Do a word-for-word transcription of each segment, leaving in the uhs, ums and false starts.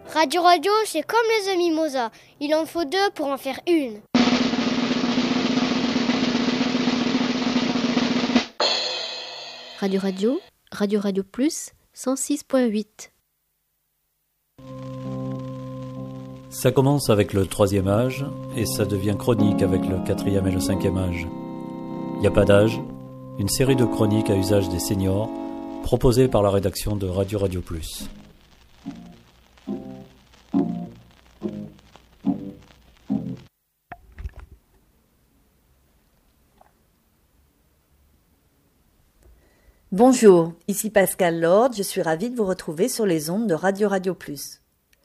Radio Radio, c'est comme les amis Mimosa. Il en faut deux pour en faire une. Radio Radio, Radio Radio Plus, cent six point huit. Ça commence avec le troisième âge et ça devient chronique avec le quatrième et le cinquième âge. Il n'y a pas d'âge, une série de chroniques à usage des seniors proposées par la rédaction de Radio Radio Plus. Bonjour, ici Pascal Lord, je suis ravie de vous retrouver sur les ondes de Radio Radio Plus.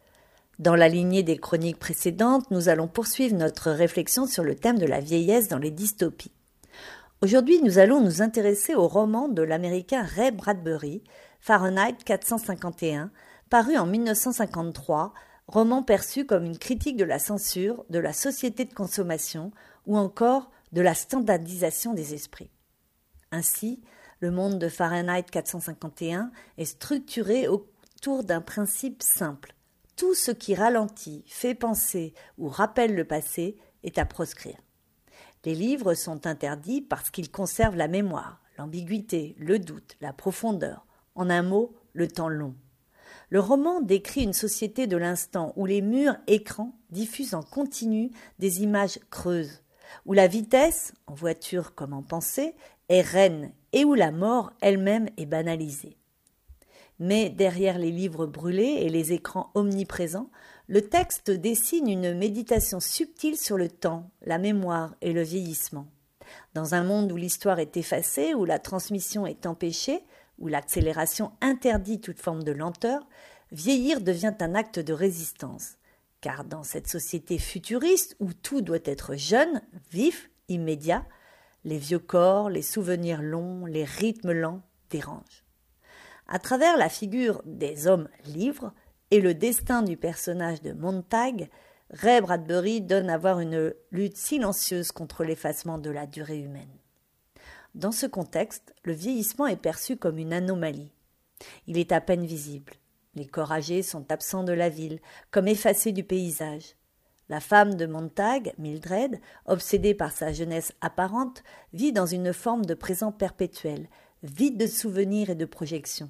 Dans la lignée des chroniques précédentes, nous allons poursuivre notre réflexion sur le thème de la vieillesse dans les dystopies. Aujourd'hui, nous allons nous intéresser au roman de l'américain Ray Bradbury, Fahrenheit quatre cent cinquante et un, paru en mille neuf cent cinquante-trois, roman perçu comme une critique de la censure, de la société de consommation ou encore de la standardisation des esprits. Ainsi, le monde de Fahrenheit quatre cent cinquante et un est structuré autour d'un principe simple. Tout ce qui ralentit, fait penser ou rappelle le passé est à proscrire. Les livres sont interdits parce qu'ils conservent la mémoire, l'ambiguïté, le doute, la profondeur, en un mot, le temps long. Le roman décrit une société de l'instant où les murs écrans diffusent en continu des images creuses, où la vitesse, en voiture comme en pensée, est reine et où la mort elle-même est banalisée. Mais derrière les livres brûlés et les écrans omniprésents, le texte dessine une méditation subtile sur le temps, la mémoire et le vieillissement. Dans un monde où l'histoire est effacée, où la transmission est empêchée, où l'accélération interdit toute forme de lenteur, vieillir devient un acte de résistance. Car dans cette société futuriste où tout doit être jeune, vif, immédiat, les vieux corps, les souvenirs longs, les rythmes lents dérangent. À travers la figure des hommes-livres et le destin du personnage de Montag, Ray Bradbury donne à voir une lutte silencieuse contre l'effacement de la durée humaine. Dans ce contexte, le vieillissement est perçu comme une anomalie. Il est à peine visible. Les corps âgés sont absents de la ville, comme effacés du paysage. La femme de Montag, Mildred, obsédée par sa jeunesse apparente, vit dans une forme de présent perpétuel, vide de souvenirs et de projections.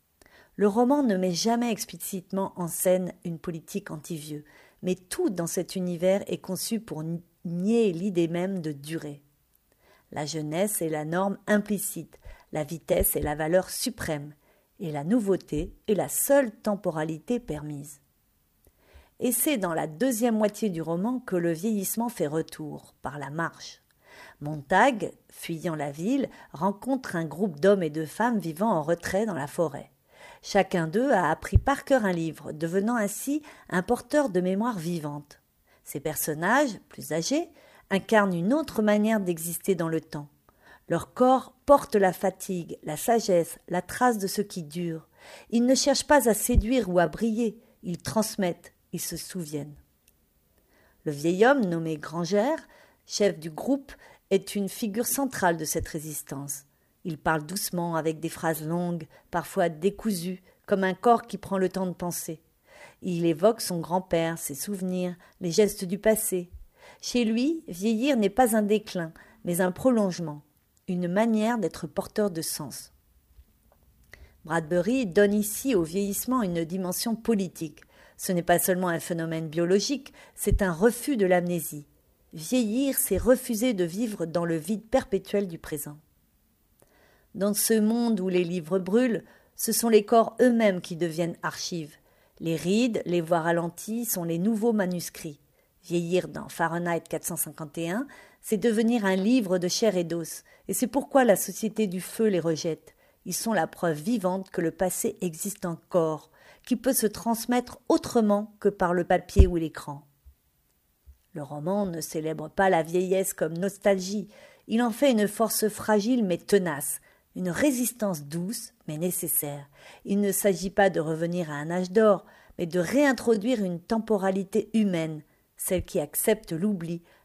Le roman ne met jamais explicitement en scène une politique anti-vieux, mais tout dans cet univers est conçu pour nier l'idée même de durée. La jeunesse est la norme implicite, la vitesse est la valeur suprême, et la nouveauté est la seule temporalité permise. Et c'est dans la deuxième moitié du roman que le vieillissement fait retour, par la marche. Montag, fuyant la ville, rencontre un groupe d'hommes et de femmes vivant en retrait dans la forêt. Chacun d'eux a appris par cœur un livre, devenant ainsi un porteur de mémoire vivante. Ces personnages, plus âgés, incarnent une autre manière d'exister dans le temps. Leur corps porte la fatigue, la sagesse, la trace de ce qui dure. Ils ne cherchent pas à séduire ou à briller, ils transmettent, ils se souviennent. Le vieil homme nommé Granger, chef du groupe, est une figure centrale de cette résistance. Il parle doucement, avec des phrases longues, parfois décousues, comme un corps qui prend le temps de penser. Il évoque son grand-père, ses souvenirs, les gestes du passé. Chez lui, vieillir n'est pas un déclin, mais un prolongement, une manière d'être porteur de sens. Bradbury donne ici au vieillissement une dimension politique. Ce n'est pas seulement un phénomène biologique, c'est un refus de l'amnésie. Vieillir, c'est refuser de vivre dans le vide perpétuel du présent. Dans ce monde où les livres brûlent, ce sont les corps eux-mêmes qui deviennent archives. Les rides, les voix ralenties sont les nouveaux manuscrits. Vieillir dans Fahrenheit quatre cent cinquante et un, c'est devenir un livre de chair et d'os, et c'est pourquoi la société du feu les rejette. Ils sont la preuve vivante que le passé existe encore, qui peut se transmettre autrement que par le papier ou l'écran. Le roman ne célèbre pas la vieillesse comme nostalgie, il en fait une force fragile mais tenace, une résistance douce mais nécessaire. Il ne s'agit pas de revenir à un âge d'or, mais de réintroduire une temporalité humaine, celle qui accepte l'oubli,